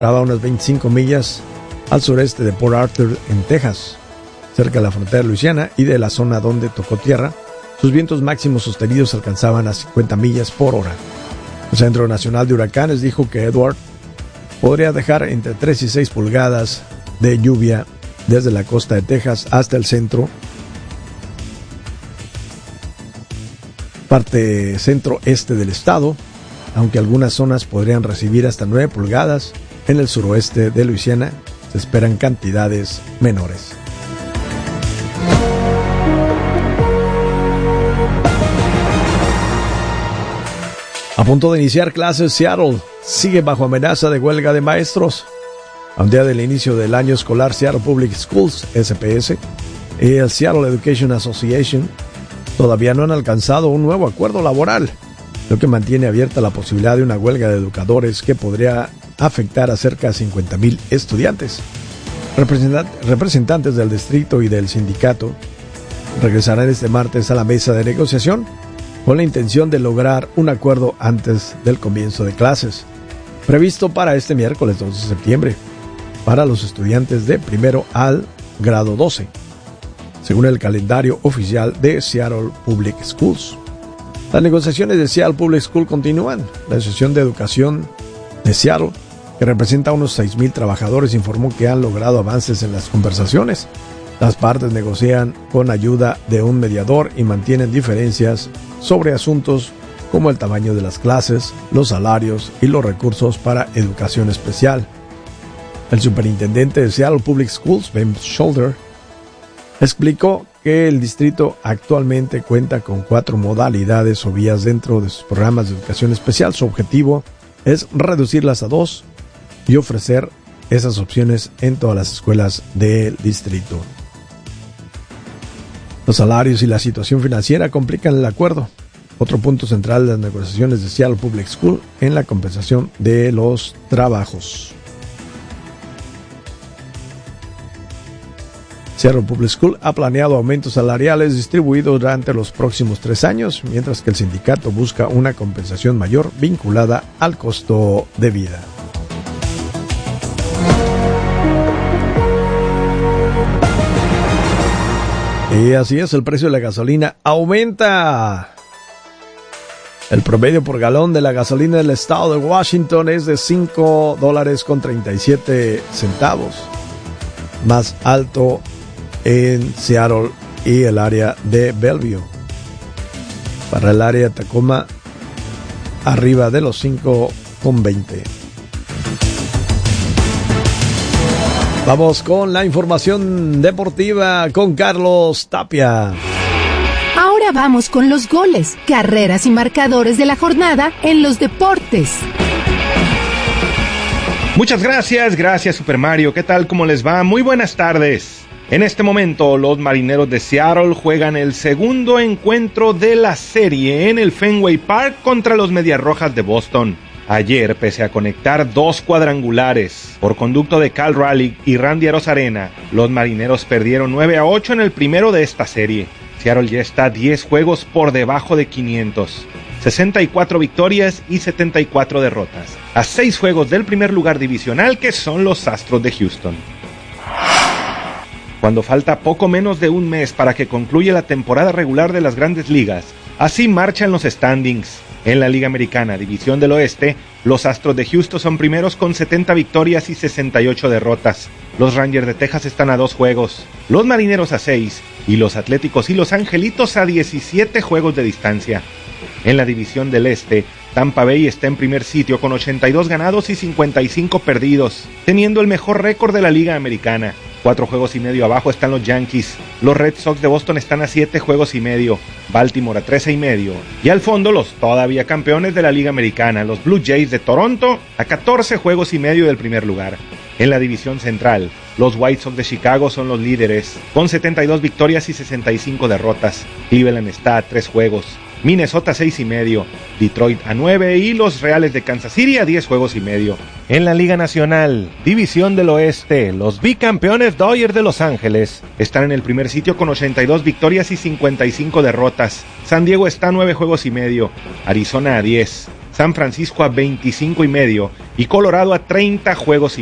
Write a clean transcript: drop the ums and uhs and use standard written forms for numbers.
a unas 25 millas al sureste de Port Arthur, en Texas, cerca de la frontera de Luisiana y de la zona donde tocó tierra. Sus vientos máximos sostenidos alcanzaban a 50 millas por hora. El Centro Nacional de Huracanes dijo que Edward podría dejar entre 3 y 6 pulgadas de lluvia desde la costa de Texas hasta el centro, parte centro-este del estado, aunque algunas zonas podrían recibir hasta 9 pulgadas. En el suroeste de Luisiana se esperan cantidades menores. A punto de iniciar clases, Seattle sigue bajo amenaza de huelga de maestros. A un día del inicio del año escolar, Seattle Public Schools, SPS, y el Seattle Education Association todavía no han alcanzado un nuevo acuerdo laboral, lo que mantiene abierta la posibilidad de una huelga de educadores que podría afectar a cerca de 50,000 estudiantes. Representantes del distrito y del sindicato regresarán este martes a la mesa de negociación con la intención de lograr un acuerdo antes del comienzo de clases, previsto para este miércoles 12 de septiembre, para los estudiantes de primero al grado 12, según el calendario oficial de Seattle Public Schools. Las negociaciones de Seattle Public School continúan. La Asociación de Educación de Seattle, que representa a unos 6,000 trabajadores, informó que han logrado avances en las conversaciones. Las partes negocian con ayuda de un mediador y mantienen diferencias sobre asuntos como el tamaño de las clases, los salarios y los recursos para educación especial. El superintendente de Seattle Public Schools, Ben Shoulder, explicó que el distrito actualmente cuenta con 4 modalidades o vías dentro de sus programas de educación especial. Su objetivo es reducirlas a 2 y ofrecer esas opciones en todas las escuelas del distrito. Los salarios y la situación financiera complican el acuerdo. Otro punto central de las negociaciones de Seattle Public School en la compensación de los trabajos. Seattle Public School ha planeado aumentos salariales distribuidos durante los próximos 3 años, mientras que el sindicato busca una compensación mayor vinculada al costo de vida. Y así es, el precio de la gasolina aumenta. El promedio por galón de la gasolina del estado de Washington es de $5.37, más alto en Seattle y el área de Bellevue. Para el área de Tacoma, arriba de los 5.20. Vamos con la información deportiva con Carlos Tapia. Ahora vamos con los goles, carreras y marcadores de la jornada en los deportes. Muchas gracias Super Mario. ¿Qué tal? ¿Cómo les va? Muy buenas tardes. En este momento, los Marineros de Seattle juegan el segundo encuentro de la serie en el Fenway Park contra los Medias Rojas de Boston. Ayer, pese a conectar 2 cuadrangulares por conducto de Cal Raleigh y Randy Arozarena, los Marineros perdieron 9-8 en el primero de esta serie. Seattle ya está 10 juegos por debajo de 500, 64 victorias y 74 derrotas, a 6 juegos del primer lugar divisional, que son los Astros de Houston. Cuando falta poco menos de un mes para que concluya la temporada regular de las Grandes Ligas, así marchan los standings. En la Liga Americana, División del Oeste, los Astros de Houston son primeros con 70 victorias y 68 derrotas. Los Rangers de Texas están a 2 juegos, los Marineros a 6 y los Atléticos y los Angelitos a 17 juegos de distancia. En la División del Este, Tampa Bay está en primer sitio con 82 ganados y 55 perdidos, teniendo el mejor récord de la Liga Americana. 4 juegos y medio abajo están los Yankees. Los Red Sox de Boston están a 7 juegos y medio, Baltimore a 13 y medio, y al fondo los todavía campeones de la Liga Americana, los Blue Jays de Toronto, a 14 juegos y medio del primer lugar. En la División Central, los White Sox de Chicago son los líderes, con 72 victorias y 65 derrotas. Cleveland está a 3 juegos. Minnesota 6.5, Detroit a 9 y los Reales de Kansas City a 10 juegos y medio. En la Liga Nacional, División del Oeste, los bicampeones Dodgers de Los Ángeles están en el primer sitio con 82 victorias y 55 derrotas. San Diego está a 9 juegos y medio, Arizona a 10, San Francisco a 25 y medio y Colorado a 30 juegos y